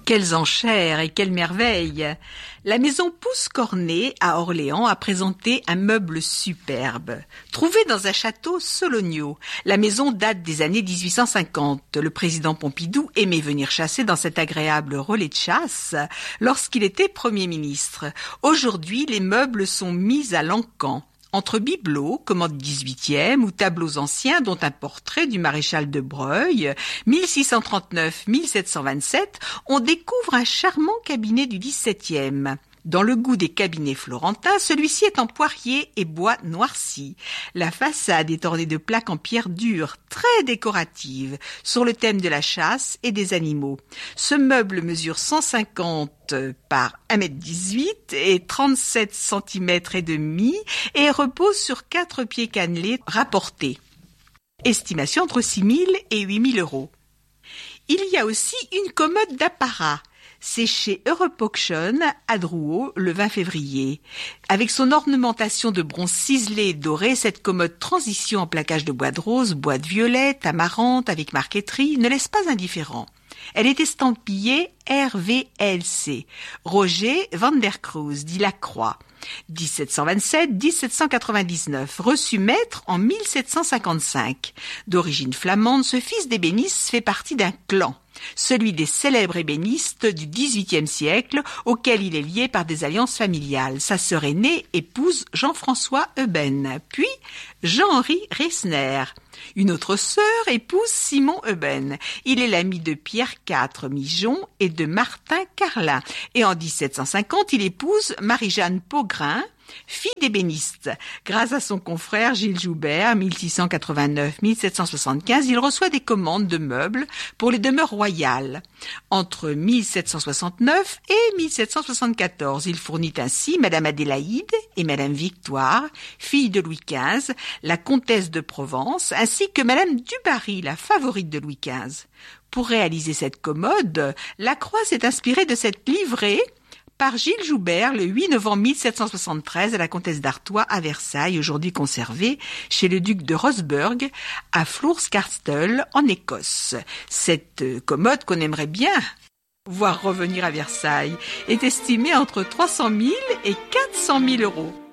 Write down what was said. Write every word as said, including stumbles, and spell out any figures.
Quelles enchères et quelles merveilles! La maison Pouce-Cornet à Orléans a présenté un meuble superbe. Trouvé dans un château Sologno, la maison date des années dix-huit cent cinquante. Le président Pompidou aimait venir chasser dans cet agréable relais de chasse lorsqu'il était Premier ministre. Aujourd'hui, les meubles sont mis à l'encan. Entre bibelots, commodes dix-huitième ou tableaux anciens dont un portrait du maréchal de Broglie, mille six cent trente-neuf à mille sept cent vingt-sept, on découvre un charmant cabinet du dix-septième. Dans le goût des cabinets florentins, celui-ci est en poirier et bois noirci. La façade est ornée de plaques en pierre dure, très décoratives, sur le thème de la chasse et des animaux. Ce meuble mesure cent cinquante par un mètre dix-huit et trente-sept centimètres et demi et repose sur quatre pieds cannelés rapportés. Estimation entre six mille et huit mille euros. Il y a aussi une commode d'apparat. C'est chez Europe Auction à Drouot le vingt février. Avec son ornementation de bronze ciselé et doré, cette commode transition en plaquage de bois de rose, bois de violet, amarante avec marqueterie ne laisse pas indifférent. Elle est estampillée R V L C, Roger van der Cruz, dit Lacroix, dix-sept cent vingt-sept à dix-sept cent quatre-vingt-dix-neuf, reçu maître en mille sept cent cinquante-cinq. D'origine flamande, ce fils d'ébéniste fait partie d'un clan, celui des célèbres ébénistes du dix-huitième siècle, auquel il est lié par des alliances familiales. Sa sœur aînée épouse Jean-François Euben, puis Jean-Henri Resner. Une autre sœur épouse Simon Euben. Il est l'ami de Pierre quatre Migeon et de Martin Carlin. Et en dix-sept cent cinquante, il épouse Marie-Jeanne Paugrin, fille d'ébéniste. Grâce à son confrère Gilles Joubert, mille six cent quatre-vingt-neuf à mille sept cent soixante-quinze, il reçoit des commandes de meubles pour les demeures royales. Entre mille sept cent soixante-neuf et mille sept cent soixante-quatorze, il fournit ainsi Madame Adélaïde et Madame Victoire, fille de Louis quinze, la comtesse de Provence, ainsi que Madame Dubarry, la favorite de Louis quinze. Pour réaliser cette commode, Lacroix s'est inspiré de cette livrée par Gilles Joubert le huit novembre mille sept cent soixante-treize à la comtesse d'Artois à Versailles, aujourd'hui conservée chez le duc de Rosberg à Floors-Castle en Écosse. Cette commode qu'on aimerait bien voir revenir à Versailles est estimée entre trois cent mille et quatre cent mille euros.